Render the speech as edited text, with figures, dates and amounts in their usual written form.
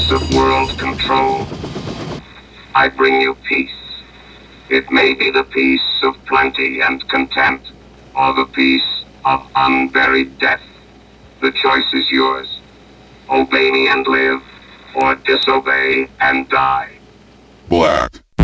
promise of world control. I bring you peace. It may be the peace of plenty and content, or the peace of unburied death. The choice is yours. Obey me and live, or disobey and die. Black.